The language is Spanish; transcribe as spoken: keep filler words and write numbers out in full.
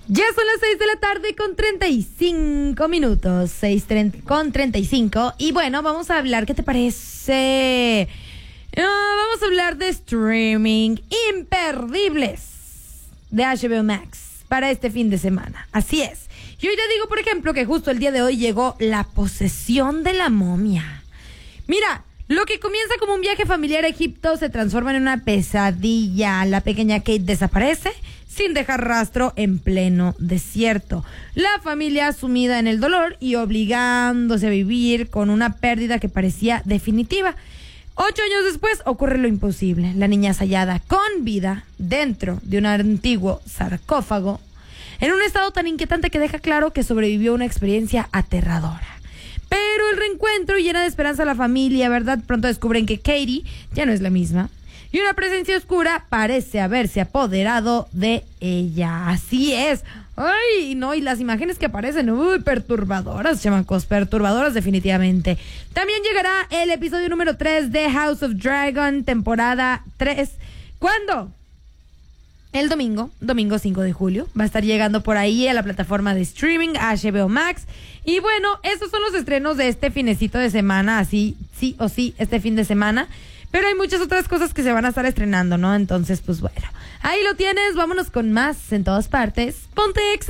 Ya son las seis de la tarde con treinta y cinco minutos, seis con treinta y cinco. Y bueno, vamos a hablar, ¿qué te parece? Uh, vamos a hablar de streaming imperdibles de H B O Max para este fin de semana. Así es. Y hoy te digo, por ejemplo, que justo el día de hoy llegó La Posesión de la Momia. Mira, lo que comienza como un viaje familiar a Egipto se transforma en una pesadilla. La pequeña Kate desaparece sin dejar rastro en pleno desierto. La familia sumida en el dolor y obligándose a vivir con una pérdida que parecía definitiva. Ocho años después ocurre lo imposible. La niña es hallada con vida dentro de un antiguo sarcófago, en un estado tan inquietante que deja claro que sobrevivió a una experiencia aterradora. Pero el reencuentro llena de esperanza a la familia, ¿verdad? Pronto descubren que Katie ya no es la misma. Y una presencia oscura parece haberse apoderado de ella. Así es. Ay, no, y las imágenes que aparecen, uy, perturbadoras, chamacos, perturbadoras definitivamente. También llegará el episodio número tres de House of Dragon, temporada tres. ¿Cuándo? El domingo, domingo cinco de julio. Va a estar llegando por ahí a la plataforma de streaming H B O Max. Y bueno, esos son los estrenos de este finecito de semana, así, sí o sí, este fin de semana. Pero hay muchas otras cosas que se van a estar estrenando, ¿no? Entonces, pues bueno, ahí lo tienes. Vámonos con más en todas partes. Ponte Exa.